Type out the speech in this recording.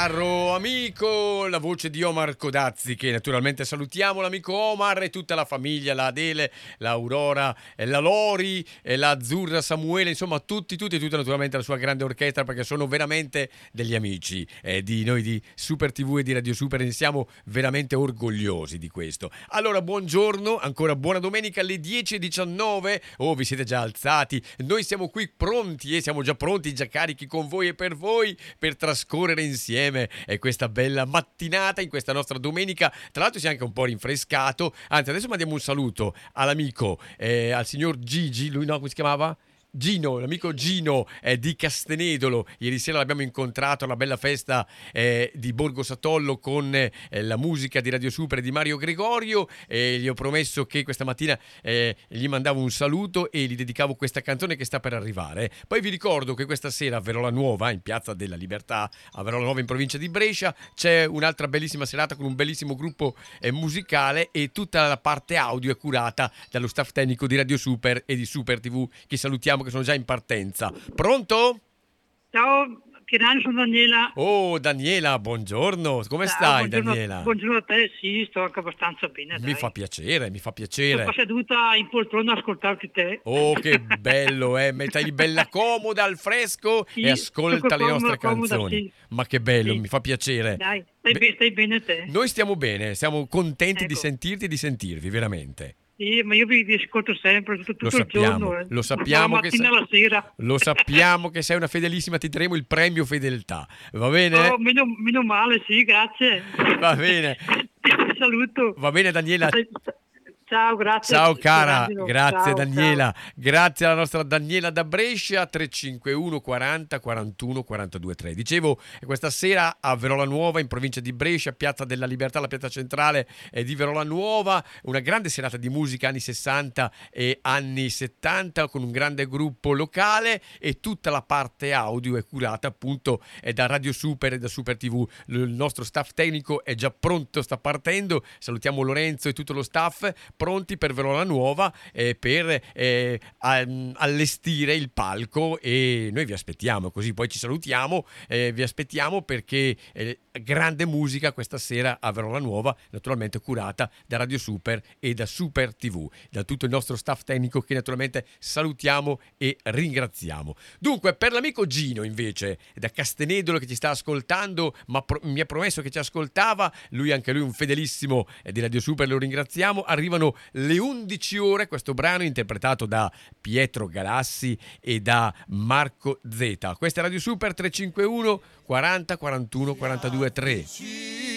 caro amico, la voce di Omar Codazzi, che naturalmente salutiamo, l'amico Omar e tutta la famiglia, la Adele, la Aurora, la Lori, la Azzurra, Samuele, insomma tutti e tutta naturalmente la sua grande orchestra, perché sono veramente degli amici di noi di Super TV e di Radio Super, e ne siamo veramente orgogliosi di questo. Allora, buongiorno, ancora buona domenica alle 10:19. Oh, vi siete già alzati, noi siamo qui pronti e siamo già pronti, già carichi con voi e per voi, per trascorrere insieme questa bella mattinata in questa nostra domenica. Tra l'altro si è anche un po' rinfrescato, anzi adesso mandiamo un saluto all'amico, al signor Gigi, lui no, come si chiamava? Gino, l'amico Gino di Castenedolo. Ieri sera l'abbiamo incontrato alla bella festa di Borgo Satollo con la musica di Radio Super di Mario Gregorio, e gli ho promesso che questa mattina gli mandavo un saluto e gli dedicavo questa canzone che sta per arrivare. Poi vi ricordo che questa sera a Verola Nuova, in Piazza della Libertà, a Verola Nuova in provincia di Brescia, c'è un'altra bellissima serata con un bellissimo gruppo musicale, e tutta la parte audio è curata dallo staff tecnico di Radio Super e di Super TV, che salutiamo, che sono già in partenza. Pronto? Ciao, Piranha, sono Daniela. Oh, Daniela, buongiorno. Come stai, buongiorno, Daniela? Buongiorno a te, sì, sto anche abbastanza bene, Mi dai. fa piacere. Sto seduta in poltrona a ascoltarti te. Oh, che bello, mettili bella comoda al fresco Sì, e ascolta le nostre comoda, canzoni. sì. Ma che bello, Sì. mi fa piacere. Dai, stai bene te? Noi stiamo bene, siamo contenti di Ecco. sentirti e di sentirvi, veramente. Sì, ma io vi ascolto sempre, tutto il giorno. Lo sappiamo dalla che mattina alla sera. lo sappiamo che sei una fedelissima, ti daremo il premio fedeltà. Va bene? Oh, meno male, sì, grazie. Va bene. Ti saluto. Va bene, Daniela. Ciao, grazie. Ciao cara, Angelo. grazie Ciao, Daniela, ciao. grazie alla nostra Daniela da Brescia. 351 40 41 42 3. Dicevo, questa sera a Verola Nuova in provincia di Brescia, Piazza della Libertà, la piazza centrale di Verola Nuova, una grande serata di musica anni 60 e anni 70 con un grande gruppo locale, e tutta la parte audio è curata appunto da Radio Super e da Super TV. Il nostro staff tecnico è già pronto, sta partendo. Salutiamo Lorenzo e tutto lo staff, pronti per Verona Nuova, per allestire il palco, e noi vi aspettiamo, così poi ci salutiamo, vi aspettiamo perché grande musica questa sera a Verona Nuova, naturalmente curata da Radio Super e da Super TV, da tutto il nostro staff tecnico, che naturalmente salutiamo e ringraziamo. Dunque, per l'amico Gino invece da Castenedolo, che ci sta ascoltando, ma mi ha promesso che ci ascoltava, anche lui un fedelissimo di Radio Super, lo ringraziamo. Arrivano le 11 ore, questo brano interpretato da Pietro Galassi e da Marco Zeta. Questa è Radio Super. 351 40 41 42 3.